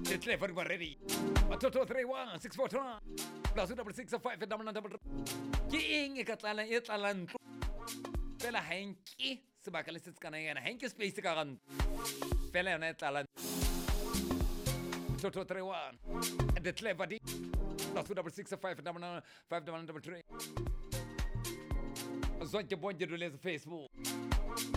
The telephone was ready. 2231 641 plus 665 double. King Catalan Italan. Fella Henki, Sabakalis Canadian Henki Space Garan. Fella Netalan. 2231 and the telephone plus 665 double 5 double 3. Zonke bonje do les Facebook.